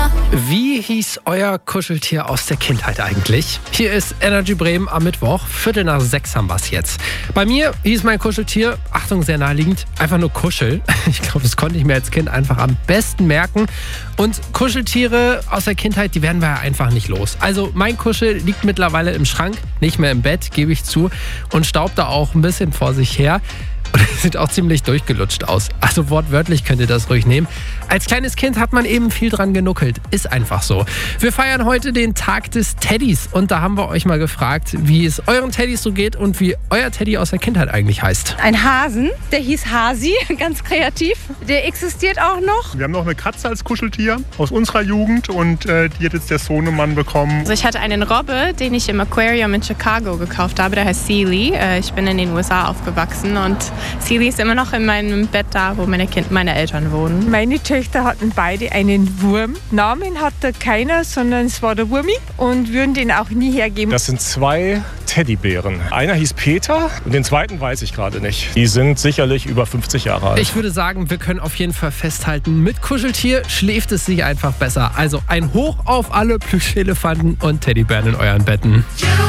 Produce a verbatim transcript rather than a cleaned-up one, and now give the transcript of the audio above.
Mama. Wie hieß euer Kuscheltier aus der Kindheit eigentlich? Hier ist Energy Bremen am Mittwoch. Viertel nach sechs haben wir es jetzt. Bei mir hieß mein Kuscheltier, Achtung, sehr naheliegend, einfach nur Kuschel. Ich glaube, das konnte ich mir als Kind einfach am besten merken. Und Kuscheltiere aus der Kindheit, die werden wir ja einfach nicht los. Also mein Kuschel liegt mittlerweile im Schrank, nicht mehr im Bett, gebe ich zu. Und staubt da auch ein bisschen vor sich her. Und sieht auch ziemlich durchgelutscht aus. Also wortwörtlich könnt ihr das ruhig nehmen. Als kleines Kind hat man eben viel dran genuckelt. Ist einfach so. Wir feiern heute den Tag des Teddys. Und da haben wir euch mal gefragt, wie es euren Teddys so geht und wie euer Teddy aus der Kindheit eigentlich heißt. Ein Hasen, der hieß Hasi, ganz kreativ. Der existiert auch noch. Wir haben noch eine Katze als Kuscheltier aus unserer Jugend und äh, die hat jetzt der Sohnemann bekommen. Also ich hatte einen Robbe, den ich im Aquarium in Chicago gekauft habe. Der heißt Sealy. Ich bin in den U S A aufgewachsen und Sealy ist immer noch in meinem Bett da, wo meine, kind, meine Eltern wohnen. Meine Töchter hatten beide einen Wurm. Namen hatte keiner, sondern es war der Wurmi und würden den auch nie hergeben. Das sind zwei Teddybären. Einer hieß Peter und den zweiten weiß ich gerade nicht. Die sind sicherlich über fünfzig Jahre alt. Ich würde sagen, wir können auf jeden Fall festhalten, mit Kuscheltier schläft es sich einfach besser. Also ein Hoch auf alle Plüschelefanten und Teddybären in euren Betten.